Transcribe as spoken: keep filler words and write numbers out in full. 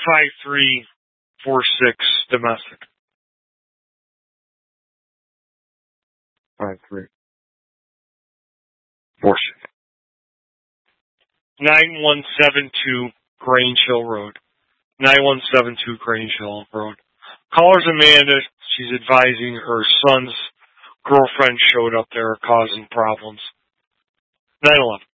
five three four six domestic. Five three four six. Nine one seven two Grange Hill Road. Nine one seven two Grange Hill Road. Caller's Amanda. She's advising her son's girlfriend showed up there causing problems. nine eleven.